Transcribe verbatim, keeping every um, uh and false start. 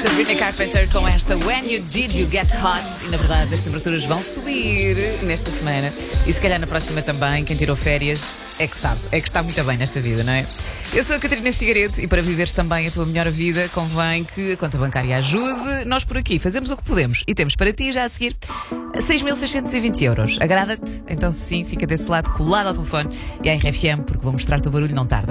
Sabrina Carpenter com esta When You Did You Get Hot. E na verdade as temperaturas vão subir nesta semana. E se calhar na próxima também. Quem tirou férias é que sabe, é que está muito bem nesta vida, não é? Eu sou a Catarina Figueiredo e para viveres também a tua melhor vida convém que a conta bancária ajude. Nós por aqui fazemos o que podemos e temos para ti já a seguir seis mil seiscentos e vinte euros. Agrada-te? Então sim, fica desse lado colado ao telefone e à R F M porque vou mostrar-te o barulho não tarda.